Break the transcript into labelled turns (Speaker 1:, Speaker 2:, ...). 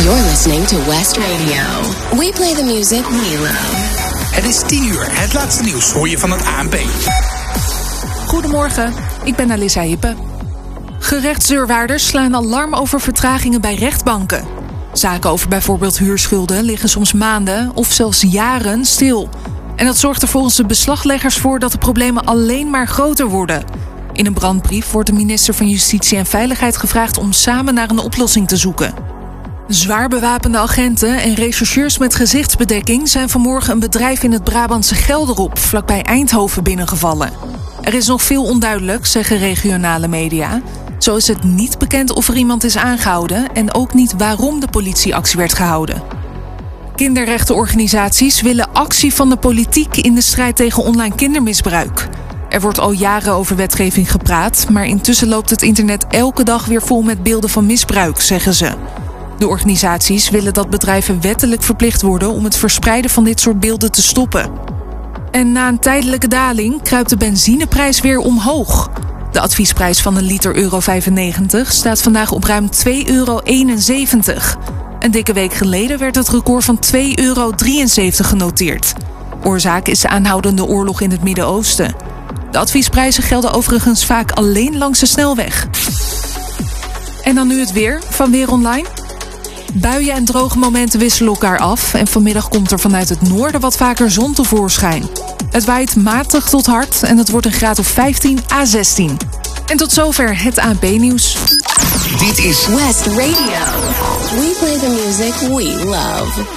Speaker 1: You're listening to West Radio. We play the music we love.
Speaker 2: Het is 10:00. Het laatste nieuws hoor je van het ANP.
Speaker 3: Goedemorgen, ik ben Alissa Hippe. Gerechtsdeurwaarders slaan alarm over vertragingen bij rechtbanken. Zaken over bijvoorbeeld huurschulden liggen soms maanden of zelfs jaren stil. En dat zorgt er volgens de beslagleggers voor dat de problemen alleen maar groter worden. In een brandbrief wordt de minister van Justitie en Veiligheid gevraagd om samen naar een oplossing te zoeken. Zwaar bewapende agenten en rechercheurs met gezichtsbedekking zijn vanmorgen een bedrijf in het Brabantse Gelderop, vlakbij Eindhoven, binnengevallen. Er is nog veel onduidelijk, zeggen regionale media. Zo is het niet bekend of er iemand is aangehouden en ook niet waarom de politieactie werd gehouden. Kinderrechtenorganisaties willen actie van de politiek in de strijd tegen online kindermisbruik. Er wordt al jaren over wetgeving gepraat, maar intussen loopt het internet elke dag weer vol met beelden van misbruik, zeggen ze. De organisaties willen dat bedrijven wettelijk verplicht worden om het verspreiden van dit soort beelden te stoppen. En na een tijdelijke daling kruipt de benzineprijs weer omhoog. De adviesprijs van een liter euro 95 staat vandaag op ruim €2,71. Een dikke week geleden werd het record van €2,73 genoteerd. Oorzaak is de aanhoudende oorlog in het Midden-Oosten. De adviesprijzen gelden overigens vaak alleen langs de snelweg. En dan nu het weer van Weer Online. Buien en droge momenten wisselen elkaar af en vanmiddag komt er vanuit het noorden wat vaker zon tevoorschijn. Het waait matig tot hard en het wordt een graad of 15 à 16. En tot zover het ANP-nieuws.
Speaker 2: Dit is
Speaker 1: West Radio. We play the music we love.